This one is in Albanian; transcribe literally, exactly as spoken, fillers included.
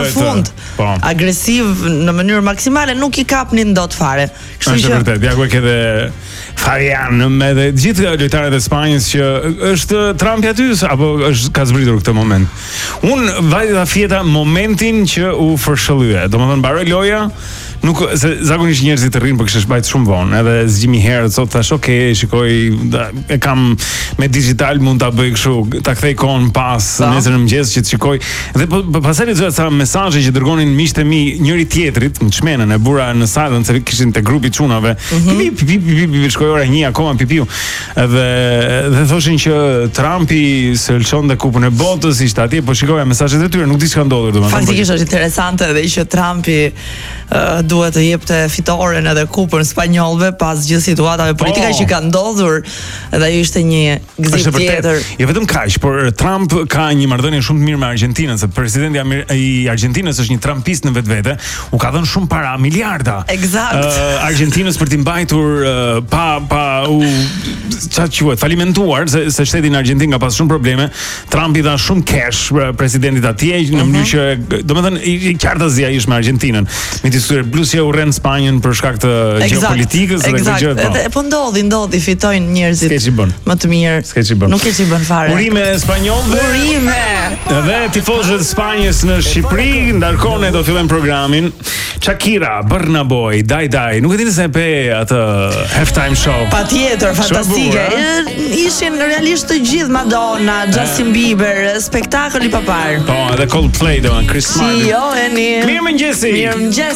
fund, po. agresiv në mënyrë maksimale, nuk i kapnin dot fare. Kështu Është që vërtet, ja ku e ke dhe Fabian, edhe gjithë lojtarët e Spanjës që është Trumpi aty apo është ka zbritur këtë moment. Unë vajta fjeta momentin që u fërshëllye. Domethënë mbaroi loja, nuk se zakonisht njerëzit të rrinë për kishte shbajt shumë vonë, edhe zgjimi herët sot thash, ok, shikoj, da, e kam me digital mund ta bëj kështu, ta kthej kohën pas nesër në mëngjes që të shikoj. Dhe po pastaj lexoja sa mesazhe që dërgonin miqtë e mi njëri tjetrit, më çmenën e bura në salën se kishin te grupi çunave. Pipi pipi pipi shkoi ora një akoma pipiu. Edhe dhe thoshin që Trumpi se lëshonte kupën e botës, ishte atje, po shikoja mesazhet e tyre, nuk di çka ndodhur domethënë. Faktikisht është interesante edhe që Trumpi uh, duhet të jepte fitoren edhe kupën spanjollëve pas gjithë situatave politike që kanë ndodhur, dhe ajo ishte një gëzim tjetër. Jo vetëm kaq, por Trump ka një marrëdhënie shumë të mirë me Argjentinën, se presidenti i Argjentinës është një trumpist në vetvete, u ka dhënë shumë para, miliarda. Eksakt. Uh, Argjentinës për t'i mbajtur uh, pa pa u çfarë quhet, falimentuar, se, se shteti në Argjentinë ka pas shumë probleme. Trumpi dha shumë cash presidentit atje në mënyrë që, domethënë, i qartë zi ai është me Argjentinën. Me diskutuar plus që urren Spanjën për shkak të gjeopolitikës dhe këto gjëra. Edhe po ndodhi, ndodhi, fitojnë njerëzit më të mirë. Skeçi bën. Nuk e çi bën fare. Urime spanjollëve. Urime. Dhe tifozët e Spanjës në Shqipëri, ndarkon ne do fillojmë programin. Shakira, Burna Boy, Dai Dai. Nuk e dini se e pe atë halftime show. Patjetër, fantastike. Ishin realisht të gjithë, Madonna, Justin Bieber, spektakël i papar. Po, edhe Coldplay do, Chris Martin. Si jo, eni. Mirëmëngjesi. Mirëmëngjes.